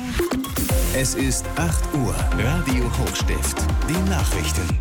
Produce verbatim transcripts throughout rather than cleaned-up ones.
Es ist acht Uhr. Radio Hochstift. Die Nachrichten.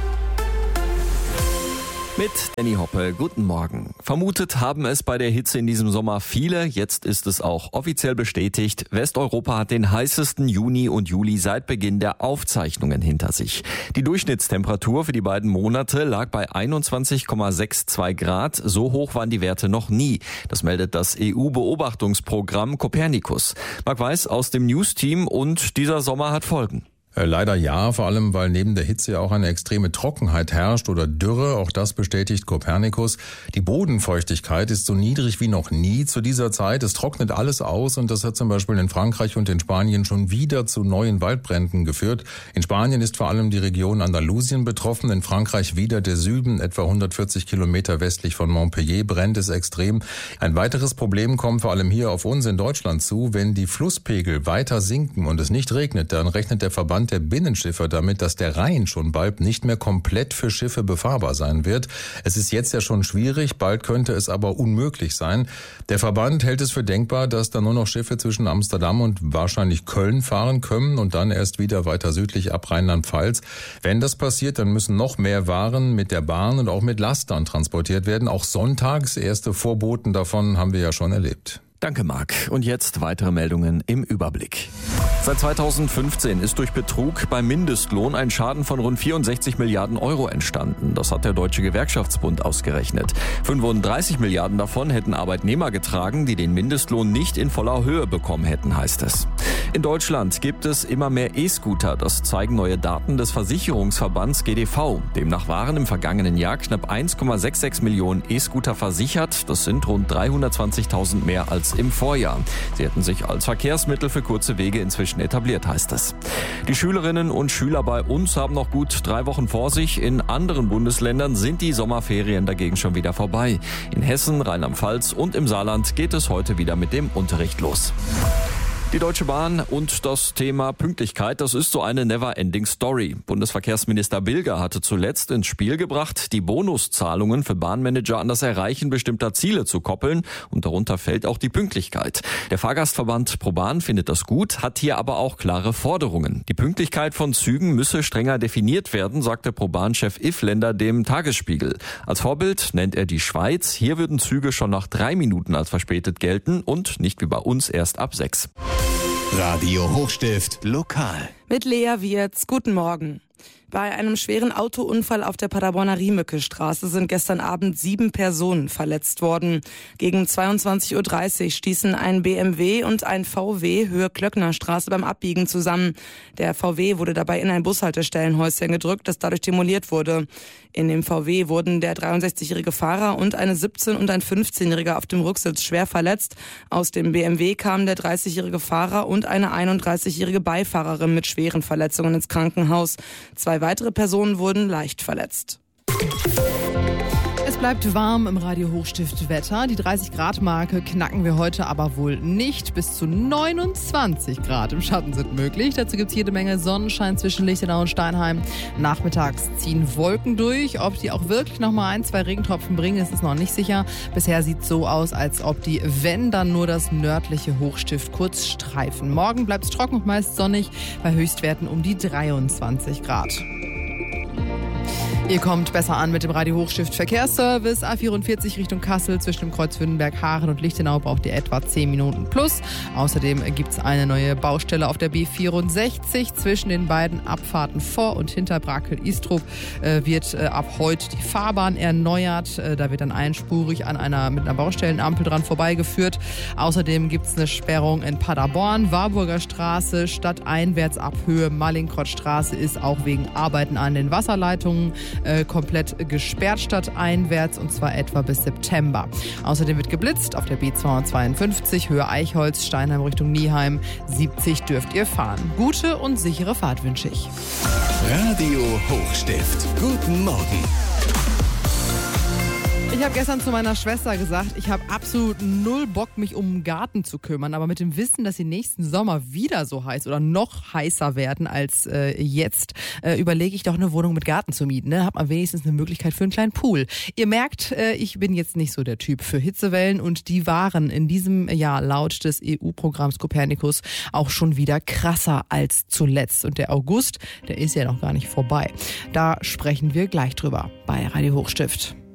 Mit Danny Hoppe, guten Morgen. Vermutet haben es bei der Hitze in diesem Sommer viele, jetzt ist es auch offiziell bestätigt. Westeuropa hat den heißesten Juni und Juli seit Beginn der Aufzeichnungen hinter sich. Die Durchschnittstemperatur für die beiden Monate lag bei einundzwanzig Komma zweiundsechzig Grad. So hoch waren die Werte noch nie. Das meldet das E U-Beobachtungsprogramm Copernicus. Marc Weiß aus dem News-Team, und dieser Sommer hat Folgen. Leider ja, vor allem weil neben der Hitze ja auch eine extreme Trockenheit herrscht oder Dürre. Auch das bestätigt Copernicus. Die Bodenfeuchtigkeit ist so niedrig wie noch nie zu dieser Zeit. Es trocknet alles aus, und das hat zum Beispiel in Frankreich und in Spanien schon wieder zu neuen Waldbränden geführt. In Spanien ist vor allem die Region Andalusien betroffen, in Frankreich wieder der Süden, etwa hundertvierzig Kilometer westlich von Montpellier, brennt es extrem. Ein weiteres Problem kommt vor allem hier auf uns in Deutschland zu. Wenn die Flusspegel weiter sinken und es nicht regnet, dann rechnet der Verband der Binnenschiffer damit, dass der Rhein schon bald nicht mehr komplett für Schiffe befahrbar sein wird. Es ist jetzt ja schon schwierig, bald könnte es aber unmöglich sein. Der Verband hält es für denkbar, dass dann nur noch Schiffe zwischen Amsterdam und wahrscheinlich Köln fahren können und dann erst wieder weiter südlich ab Rheinland-Pfalz. Wenn das passiert, dann müssen noch mehr Waren mit der Bahn und auch mit Lastern transportiert werden. Auch sonntags, erste Vorboten davon haben wir ja schon erlebt. Danke, Marc. Und jetzt weitere Meldungen im Überblick. Seit zweitausendfünfzehn ist durch Betrug beim Mindestlohn ein Schaden von rund vierundsechzig Milliarden Euro entstanden. Das hat der Deutsche Gewerkschaftsbund ausgerechnet. fünfunddreißig Milliarden davon hätten Arbeitnehmer getragen, die den Mindestlohn nicht in voller Höhe bekommen hätten, heißt es. In Deutschland gibt es immer mehr E-Scooter. Das zeigen neue Daten des Versicherungsverbands G D V. Demnach waren im vergangenen Jahr knapp eins Komma sechsundsechzig Millionen E-Scooter versichert. Das sind rund dreihundertzwanzigtausend mehr als im Vorjahr. Sie hätten sich als Verkehrsmittel für kurze Wege inzwischen etabliert, heißt es. Die Schülerinnen und Schüler bei uns haben noch gut drei Wochen vor sich. In anderen Bundesländern sind die Sommerferien dagegen schon wieder vorbei. In Hessen, Rheinland-Pfalz und im Saarland geht es heute wieder mit dem Unterricht los. Die Deutsche Bahn und das Thema Pünktlichkeit, das ist so eine never-ending Story. Bundesverkehrsminister Bilger hatte zuletzt ins Spiel gebracht, die Bonuszahlungen für Bahnmanager an das Erreichen bestimmter Ziele zu koppeln, und darunter fällt auch die Pünktlichkeit. Der Fahrgastverband ProBahn findet das gut, hat hier aber auch klare Forderungen. Die Pünktlichkeit von Zügen müsse strenger definiert werden, sagte ProBahn-Chef Ifländer dem Tagesspiegel. Als Vorbild nennt er die Schweiz. Hier würden Züge schon nach drei Minuten als verspätet gelten und nicht wie bei uns erst ab sechs. Radio Hochstift lokal. Mit Lea Wirz, guten Morgen. Bei einem schweren Autounfall auf der Paderborner Riemücke-Straße sind gestern Abend sieben Personen verletzt worden. Gegen zweiundzwanzig Uhr dreißig stießen ein B M W und ein V W Höhe Klöcknerstraße beim Abbiegen zusammen. Der V W wurde dabei in ein Bushaltestellenhäuschen gedrückt, das dadurch demoliert wurde. In dem V W wurden der dreiundsechzigjährige Fahrer und eine siebzehn- und ein fünfzehnjähriger auf dem Rücksitz schwer verletzt. Aus dem B M W kamen der dreißigjährige Fahrer und eine einunddreißigjährige Beifahrerin mit schweren Verletzungen ins Krankenhaus. Zwei weitere Personen wurden leicht verletzt. Es bleibt warm im Radio Hochstift Wetter. Die dreißig Grad Marke knacken wir heute aber wohl nicht. Bis zu neunundzwanzig Grad im Schatten sind möglich. Dazu gibt es jede Menge Sonnenschein zwischen Lichtenau und Steinheim. Nachmittags ziehen Wolken durch. Ob die auch wirklich noch mal ein, zwei Regentropfen bringen, ist es noch nicht sicher. Bisher sieht es so aus, als ob die, wenn dann nur das nördliche Hochstift kurz streifen. Morgen bleibt es trocken und meist sonnig, bei Höchstwerten um die dreiundzwanzig Grad. Ihr kommt besser an mit dem Radio Hochstift Verkehrsservice. A vierundvierzig Richtung Kassel zwischen dem Kreuz Wünnenberg, Haaren und Lichtenau braucht ihr etwa zehn Minuten plus. Außerdem gibt es eine neue Baustelle auf der B vierundsechzig. Zwischen den beiden Abfahrten vor und hinter Brakel-Istrup äh, wird äh, ab heute die Fahrbahn erneuert. Äh, da wird dann einspurig an einer, mit einer Baustellenampel dran vorbeigeführt. Außerdem gibt es eine Sperrung in Paderborn, Warburger Straße, stadteinwärts ab Höhe Mallinckrodtstraße ist auch wegen Arbeiten an den Wasserleitungen Äh, komplett gesperrt stadteinwärts, und zwar etwa bis September. Außerdem wird geblitzt auf der B zweihundertzweiundfünfzig Höhe Eichholz, Steinheim Richtung Nieheim. siebzig dürft ihr fahren. Gute und sichere Fahrt wünsche ich. Radio Hochstift. Guten Morgen. Ich habe gestern zu meiner Schwester gesagt, ich habe absolut null Bock, mich um den Garten zu kümmern. Aber mit dem Wissen, dass die nächsten Sommer wieder so heiß oder noch heißer werden als äh, jetzt, äh, überlege ich doch, eine Wohnung mit Garten zu mieten. Ne? Hab man wenigstens eine Möglichkeit für einen kleinen Pool. Ihr merkt, äh, ich bin jetzt nicht so der Typ für Hitzewellen und die waren in diesem Jahr laut des E U-Programms Copernicus auch schon wieder krasser als zuletzt. Und der August, der ist ja noch gar nicht vorbei. Da sprechen wir gleich drüber bei Radio Hochstift.